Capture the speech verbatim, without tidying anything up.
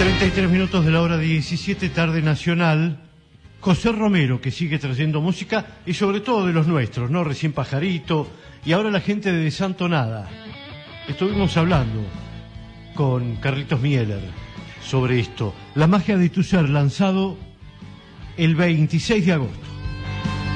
treinta y tres minutos de la hora diecisiete, tarde nacional. José Romero, que sigue trayendo música y sobre todo de los nuestros, ¿no? Recién Pajarito y ahora la gente de Santo Nada. Estuvimos hablando con Carlitos Mieler sobre esto. La magia de tu ser, lanzado el veintiséis de agosto.